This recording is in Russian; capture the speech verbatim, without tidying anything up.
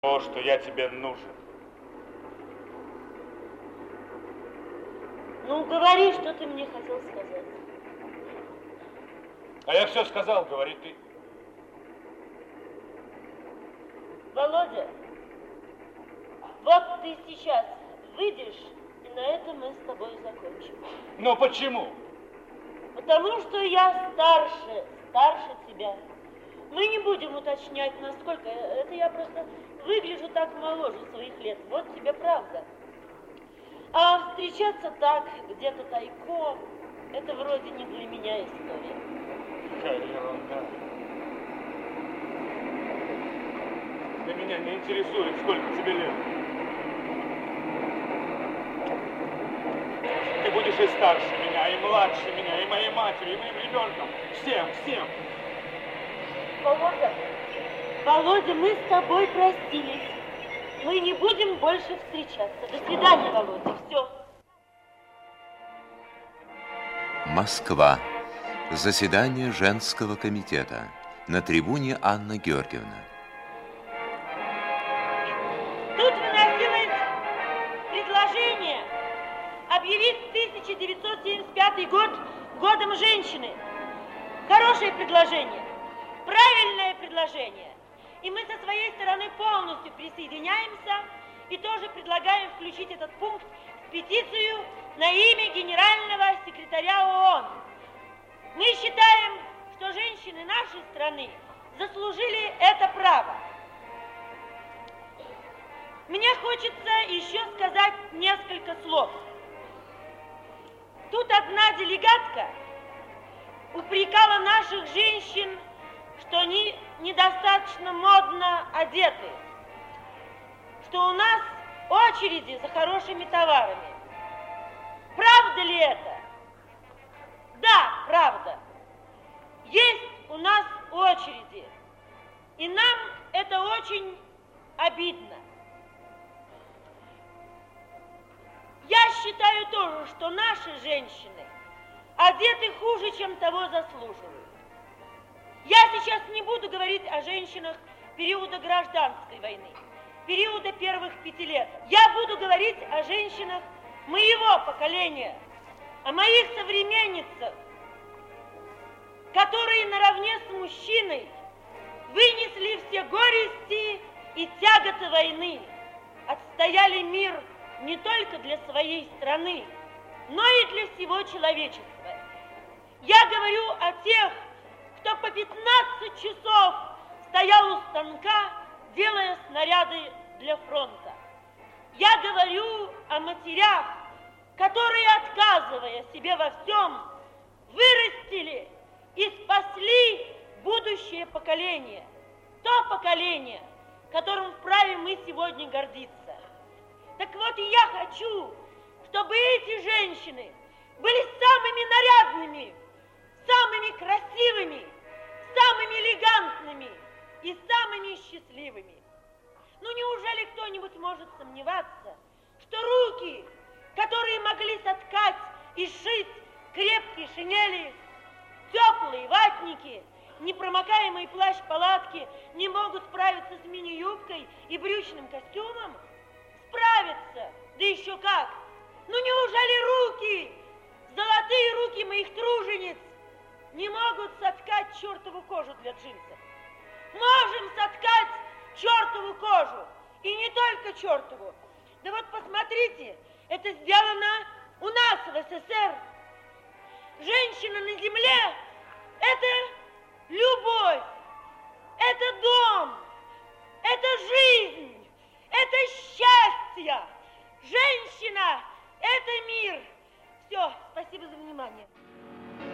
То, что я тебе нужен. Ну, говори, что ты мне хотел сказать. А я все сказал, говори ты. Володя, вот ты сейчас выйдешь, и на этом мы с тобой закончим. Но почему? Потому что я старше, старше тебя. Мы не будем уточнять, насколько. Это я просто выгляжу так моложе своих лет. Вот тебе правда. А встречаться так, где-то тайком, это вроде не для меня история. Какая ерунда. Да меня не интересует, сколько тебе лет. Ты будешь и старше меня, и младше меня, и моей матерью, и моим ребенком. Всем, всем. Володя, Володя, мы с тобой простились. Мы не будем больше встречаться. До свидания, Володя. Все. Москва. Заседание женского комитета. На трибуне Анна Георгиевна. Тут выносилось предложение объявить тысяча девятьсот семьдесят пятый год годом женщины. Хорошее предложение, правильное предложение. И мы со своей стороны полностью присоединяемся и тоже предлагаем включить этот пункт в петицию на имя генерального секретаря ООН. Мы считаем, что женщины нашей страны заслужили это право. Мне хочется еще сказать несколько слов. Тут одна делегатка упрекала наших женщин, что они недостаточно модно одеты, что у нас очереди за хорошими товарами. Правда ли это? Да, правда. Есть у нас очереди, и нам это очень обидно. Я считаю тоже, что наши женщины одеты хуже, чем того заслуживают. Я сейчас не буду говорить о женщинах периода гражданской войны, периода первых пяти лет. Я буду говорить о женщинах моего поколения, о моих современницах, которые наравне с мужчиной вынесли все горести и тяготы войны, отстояли мир не только для своей страны, но и для всего человечества. Я говорю о тех, кто по пятнадцать часов стоял у станка, делая снаряды для фронта. Я говорю о матерях, которые, отказывая себе во всем, вырастили и спасли будущее поколение. То поколение, которым вправе мы сегодня гордиться. Так вот, и я хочу, чтобы эти женщины были самыми нарядными, самыми красивыми, самыми элегантными и самыми счастливыми. Ну, неужели кто-нибудь может сомневаться, что руки, которые могли соткать и сшить крепкие шинели, теплые ватники, непромокаемый плащ-палатки, не могут справиться с мини-юбкой и брючным костюмом? Справятся, да еще как! Ну, неужели руки, золотые руки моих тружениц, не могут соткать чертову кожу для джинсов? Можем соткать чертову кожу, и не только чертову. Да вот посмотрите, это сделано у нас в СССР. Женщина на земле – это любовь, это дом, это жизнь, это счастье. Женщина – это мир. Все, спасибо за внимание.